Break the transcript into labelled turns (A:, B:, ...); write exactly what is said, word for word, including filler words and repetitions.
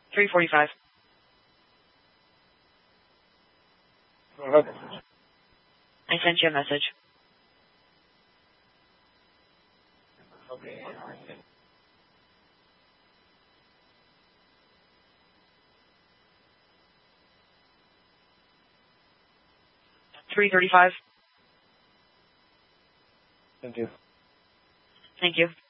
A: three forty-five.
B: Okay.
A: I sent you a message.
B: Okay.
A: three thirty-five.
B: Thank you.
A: Thank you.